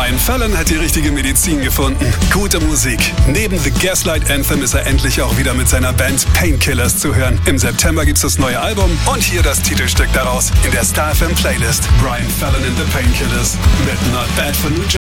Brian Fallon hat die richtige Medizin gefunden. Gute Musik. Neben The Gaslight Anthem ist er endlich auch wieder mit seiner Band Painkillers zu hören. Im September gibt's das neue Album und hier das Titelstück daraus in der Star FM Playlist. Brian Fallon and the Painkillers mit Not Bad for New Jersey.